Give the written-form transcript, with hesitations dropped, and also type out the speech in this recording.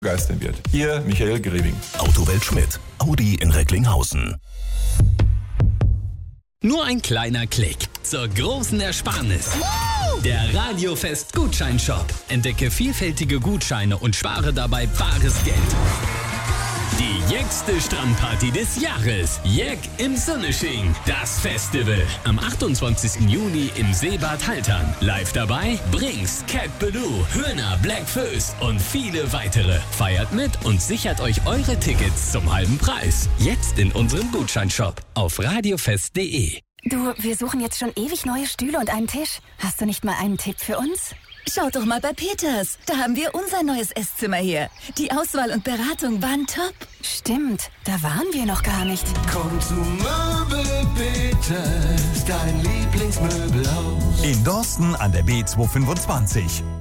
begeistern wird. Ihr Michael Greving. Autowelt Schmidt. Audi in Recklinghausen. Nur ein kleiner Klick zur großen Ersparnis. Der Radiofest Gutscheinshop. Entdecke vielfältige Gutscheine und spare dabei bares Geld. Die jäckste Strandparty des Jahres. Jeck im Sonnesching. Das Festival. Am 28. Juni im Seebad Haltern. Live dabei Brinks, Cat Ballou, Höhner, Black Föß und viele weitere. Feiert mit und sichert euch eure Tickets zum halben Preis. Jetzt in unserem Gutscheinshop auf radiofest.de. Du, wir suchen jetzt schon ewig neue Stühle und einen Tisch. Hast du nicht mal einen Tipp für uns? Schaut doch mal bei Peters. Da haben wir unser neues Esszimmer her. Die Auswahl und Beratung waren top. Stimmt, da waren wir noch gar nicht. Komm zu Möbel Peters, dein Lieblingsmöbelhaus. In Dorsten an der B225.